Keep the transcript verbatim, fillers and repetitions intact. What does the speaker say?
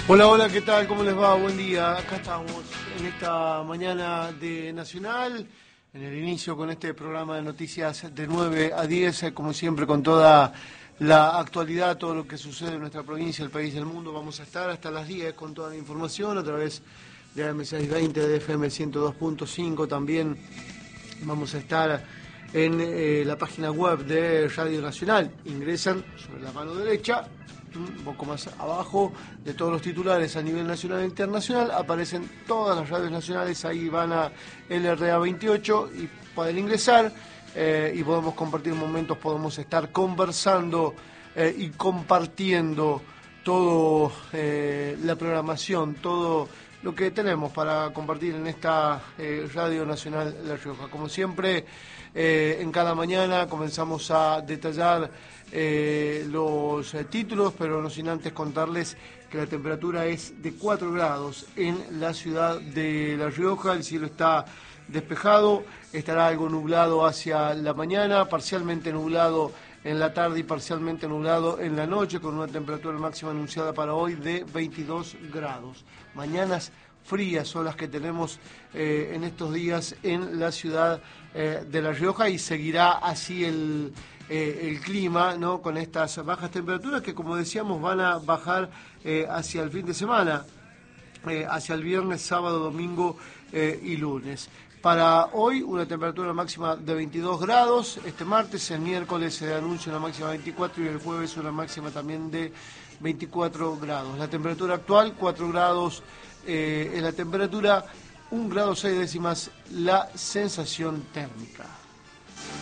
Hola, hola, ¿qué tal? ¿Cómo les va? Buen día. Acá estamos en esta mañana de Nacional, en el inicio con este programa de noticias de nueve a diez, como siempre con toda la actualidad, todo lo que sucede en nuestra provincia, el país, el mundo. Vamos a estar hasta las diez con toda la información a través de A M seiscientos veinte, de F M ciento dos punto cinco. También vamos a estar en eh, la página web de Radio Nacional. Ingresan sobre la mano derecha, un poco más abajo de todos los titulares a nivel nacional e internacional, aparecen todas las radios nacionales. Ahí van a L R A veintiocho y pueden ingresar eh, y podemos compartir momentos, podemos estar conversando eh, y compartiendo todo eh, la programación, todo lo que tenemos para compartir en esta eh, Radio Nacional La Rioja. Como siempre, eh, en cada mañana comenzamos a detallar eh, los eh, títulos, pero no sin antes contarles que la temperatura es de cuatro grados en la ciudad de La Rioja. El cielo está despejado, estará algo nublado hacia la mañana, parcialmente nublado en la tarde y parcialmente nublado en la noche, con una temperatura máxima anunciada para hoy de veintidós grados. Mañanas frías son las que tenemos eh, en estos días en la ciudad eh, de La Rioja, y seguirá así el, eh, el clima, ¿no?, con estas bajas temperaturas que, como decíamos, van a bajar eh, hacia el fin de semana, eh, hacia el viernes, sábado, domingo eh, y lunes. Para hoy, una temperatura máxima de veintidós grados, este martes. El miércoles se anuncia una máxima de veinticuatro y el jueves una máxima también de veinticuatro grados. La temperatura actual, cuatro grados eh, en la temperatura, un grado seis décimas la sensación térmica.